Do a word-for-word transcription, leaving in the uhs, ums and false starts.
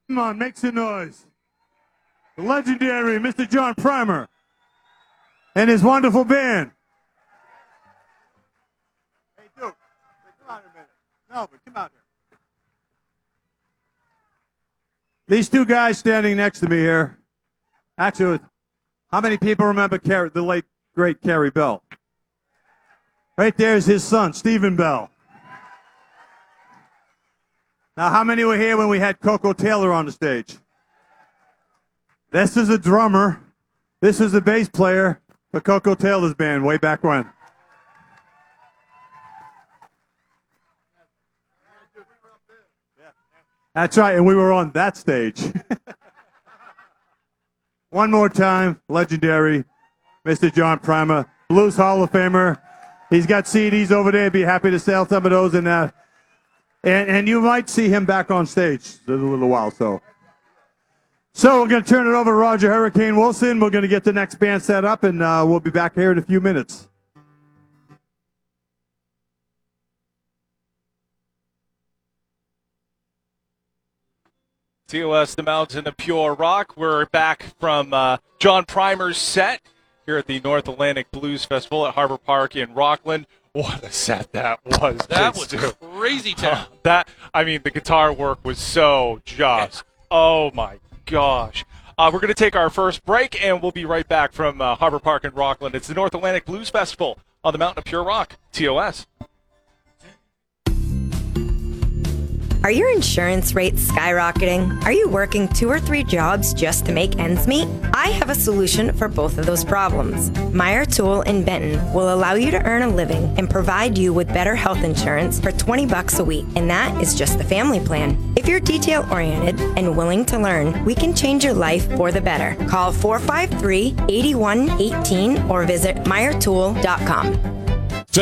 Come on, make some noise. The legendary Mister John Primer and his wonderful band. Hey, Duke, come out here a minute. No, but come out here. These two guys standing next to me here. Actually, how many people remember Car- the late, great Carrie Bell? Right there is his son, Stephen Bell. Now, how many were here when we had Coco Taylor on the stage? This is a drummer. This is a bass player for Coco Taylor's band way back when. That's right, and we were on that stage. One more time, legendary Mister John Primer, Blues Hall of Famer. He's got C Ds over there. Be happy to sell some of those, and uh, and and you might see him back on stage in a little while. So, so we're going to turn it over to Roger Hurricane Wilson. We're going to get the next band set up, and uh, we'll be back here in a few minutes. T O S, the Mountain of Pure Rock. We're back from uh, John Primer's set here at the North Atlantic Blues Festival at Harbor Park in Rockland. What a set that was. That was too. Crazy town. Uh, that, I mean, the guitar work was so just, oh my gosh. Uh, we're going to take our first break, and we'll be right back from uh, Harbor Park in Rockland. It's the North Atlantic Blues Festival on the Mountain of Pure Rock, T O S. Are your insurance rates skyrocketing? Are you working two or three jobs just to make ends meet? I have a solution for both of those problems. Meyer Tool in Benton will allow you to earn a living and provide you with better health insurance for twenty bucks a week, and that is just the family plan. If you're detail-oriented and willing to learn, we can change your life for the better. Call four five three, eight one one eight or visit meyer tool dot com.